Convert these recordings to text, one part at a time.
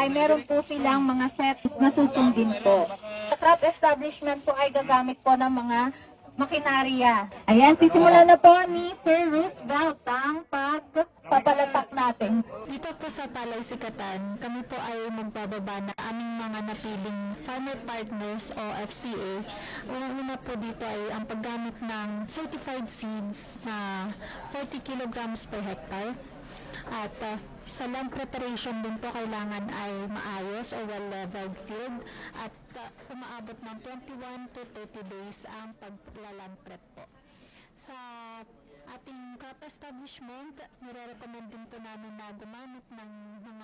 ay meron po silang mga sets na susundin po. Sa crop establishment po ay gagamit po ng mga makinarya. Ayan, sisimulan na po ni Sir Roosevelt ang pagpapalatak natin. Dito po sa Palay Sikatan, kami po ay magbababa na aming mga napiling Farmer Partners o FCA. Una po dito ay ang paggamit ng certified seeds na 40 kilograms per hectare. At sa land preparation din po kailangan ay maayos o well-leveled field at umaabot ng 21 to 30 days ang paglaland prep po. Sa ating crop establishment, nire-recommend din po namin na gumamit ng mga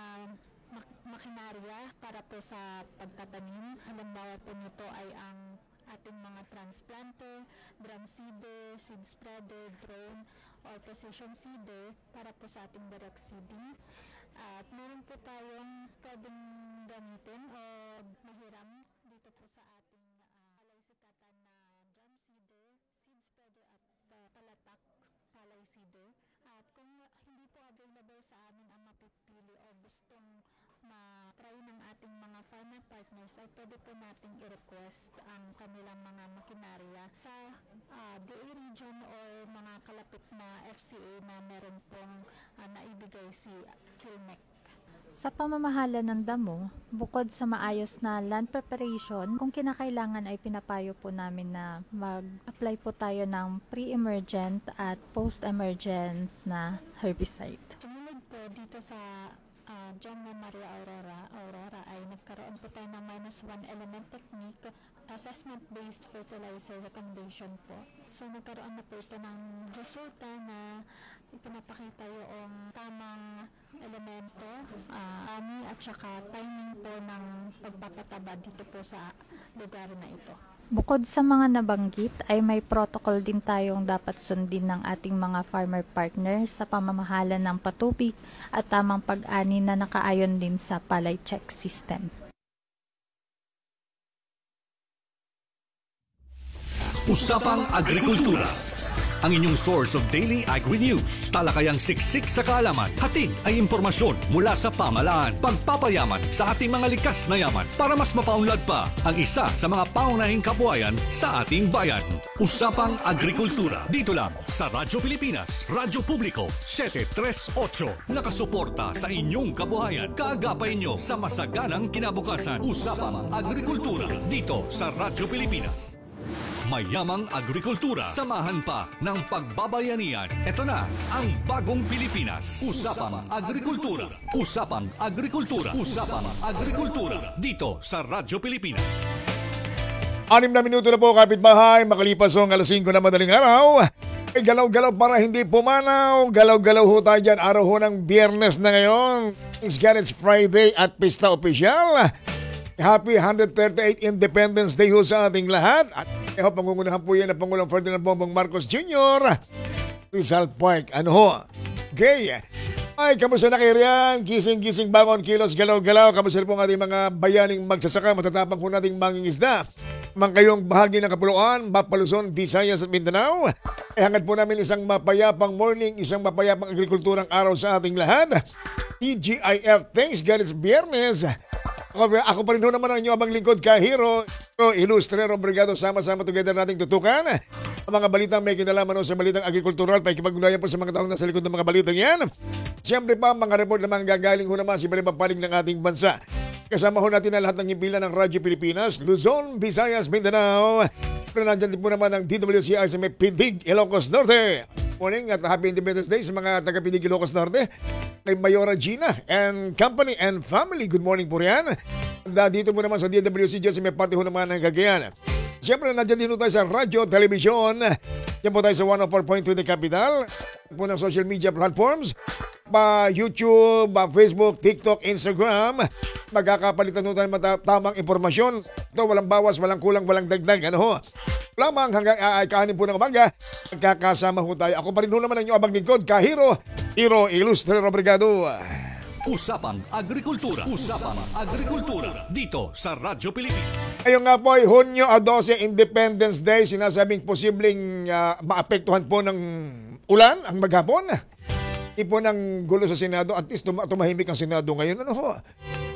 makinarya para po sa pagtatanim. Halimbawa po nito ay ang ating mga transplanter, drum seeder, seed spreader, drone, or precision seeder para po sa ating direct seeding. At meron po tayong pwedeng gamitin o mahiram dito po sa ating palay sikatan na drum seeder, seed spreader at palatak palay seeder. At kung hindi po available sa amin ang mapipili o gustong ma-try ng ating mga farmer partners, ay pwede po nating i-request ang kanilang mga makinarya sa DA region or mga kalapit na FCA na meron pong naibigay si Philmec. Sa pamamahala ng damo, bukod sa maayos na land preparation, kung kinakailangan ay pinapayo po namin na mag-apply po tayo ng pre-emergent at post-emergence na herbicide. Sumunod po dito sa John Maria Aurora ay nagkaroon po tayo ng -1 element technique, assessment-based fertilizer recommendation po. So nagkaroon na po ito ng resulta na ipinapakita yung tamang elemento, ani at saka timing po ng pagpapataba dito po sa lugar na ito. Bukod sa mga nabanggit ay may protocol din tayong dapat sundin ng ating mga farmer partners sa pamamahala ng patubig at tamang pag-ani na nakaayon din sa palay check system. Usapang Agrikultura, ang inyong source of daily agri-news. Talakayang siksik sa kaalaman, hatid ay impormasyon mula sa pamahalaan. Pagpapayaman sa ating mga likas na yaman para mas mapaunlad pa ang isa sa mga paunahing kabuhayan sa ating bayan. Usapang Agrikultura, dito lang sa Radyo Pilipinas, Radyo Publiko 738. Nakasuporta sa inyong kabuhayan. Kaagapay nyo sa masaganang kinabukasan. Usapang Agrikultura, dito sa Radyo Pilipinas. Mayamang agrikultura, samahan pa ng pagbabayanihan. Ito na ang bagong Pilipinas. Usapang Agrikultura. Usapang Agrikultura. Usapang Agrikultura. Dito sa Radyo Pilipinas. 6 na minuto na po, kapitbahay. Makalipas ang alas 5 na madaling araw. Ay galaw-galaw para hindi pumanaw. Galaw-galaw ho tayo dyan. Araw ho ng Biyernes na ngayon. Thanks God, it's Friday at Pista Official. Happy 138 Independence Day ho sa ating lahat. At pangungunahan po yan ng Pangulong Ferdinand Bongbong Marcos Jr. Rizal Park. Ano ho? Okay. Ay, kamusta na kayo riyan? Gising-gising, bangon, kilos, galaw-galaw. Kamusta na po ang ating mga bayaning magsasaka? Matatapang po nating mangingisda. Mang kayong bahagi ng Kapuluan, Mapaluzon, Visayas at Mindanao. Ay hangad po namin isang mapayapang morning, isang mapayapang agrikulturang araw sa ating lahat. TGIF, thanks God, it's Biyernes. Ako pa rin ho naman ang inyong abang lingkod, Kahiro, Ilustrero, Brigado, sama-sama together nating tutukan ang mga balitang may kinalaman sa balitang agrikultural. Pakikipag-ugnayan po sa mga taong nasa likod ng mga balitang yan. Siyempre pa, mga report na mga gagaling ho naman sa iba-ibang panig ng ating bansa. Kasama ho natin na lahat ng himpilan ng Radyo Pilipinas, Luzon, Visayas, Mindanao. Pero nandyan din po naman ang DWCR sa may Pidig, Ilocos Norte. Morning at Happy Independence Day sa mga taga-Pidig, Ilocos Norte. Kay Mayora Gina and company and family. Good morning po riyan. Dito po naman sa DWC dyan sa may party ho naman ng Cagayan. Siyempre, nandyan din tayo sa radyo, television. Diyan po tayo sa 104.3 The Capital. Po ng social media platforms. YouTube, Facebook, TikTok, Instagram. Magkakapalitan po tayo tamang impormasyon. Ito, walang bawas, walang kulang, walang dagdag. Ano ho? Lamang hanggang kahanin po ng umaga. Magkakasama ho tayo. Ako pa rin ho naman ang inyong abang lingkod, Kahiro, Ilustrero, Brigado. Usapang Agrikultura. Usapang Agrikultura. Dito sa Radyo Pilipinas. Ngayon nga po ay Hunyo 12, Independence Day. Sinasabing posibleng maapektuhan po ng ulan ang maghapon. Ipo ng gulo sa Senado. At least tumahimik ang Senado ngayon. Ano ho?